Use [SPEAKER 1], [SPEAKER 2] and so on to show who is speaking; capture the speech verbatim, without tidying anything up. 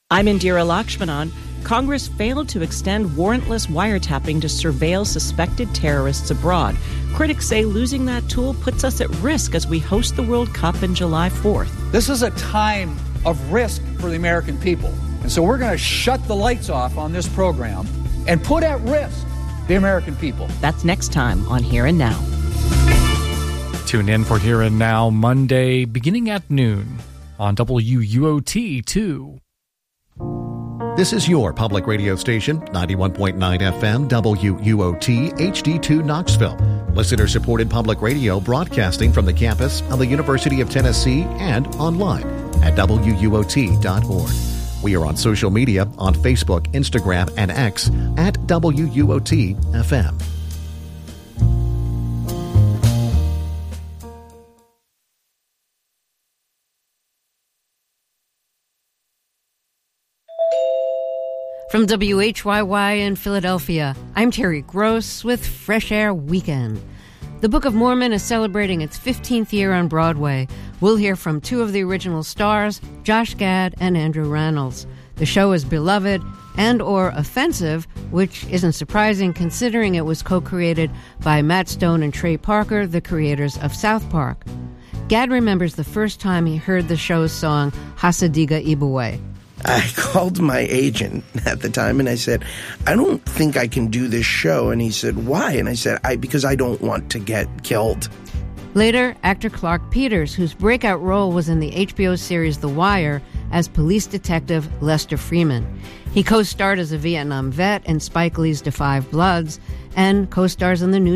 [SPEAKER 1] I'm Indira Lakshmanan. Congress failed to extend warrantless wiretapping to surveil suspected terrorists abroad. Critics say losing that tool puts us at risk as we host the World Cup on July fourth.
[SPEAKER 2] This is a time of risk for the American people. And so we're going to shut the lights off on this program and put at risk the American people.
[SPEAKER 1] That's next time on Here and Now.
[SPEAKER 3] Tune in for Here and Now Monday beginning at noon on W U O T two.
[SPEAKER 4] This is your public radio station, ninety-one point nine F M, W U O T, H D two Knoxville. Listener-supported public radio broadcasting from the campus of the University of Tennessee and online at W U O T dot org. We are on social media on Facebook, Instagram, and X at W U O T F M.
[SPEAKER 5] From W H Y Y in Philadelphia, I'm Terry Gross with Fresh Air Weekend. The Book of Mormon is celebrating its fifteenth year on Broadway. We'll hear from two of the original stars, Josh Gad and Andrew Rannells. The show is beloved and or offensive, which isn't surprising considering it was co-created by Matt Stone and Trey Parker, the creators of South Park. Gad remembers the first time he heard the show's song, Hasadiga Ibue.
[SPEAKER 6] I called my agent at the time and I said, I don't think I can do this show. And he said, why? And I said, I because I don't want to get killed.
[SPEAKER 5] Later, actor Clark Peters, whose breakout role was in the H B O series The Wire as police detective Lester Freeman. He co-starred as a Vietnam vet in Spike Lee's Da five Bloods and co-stars in the new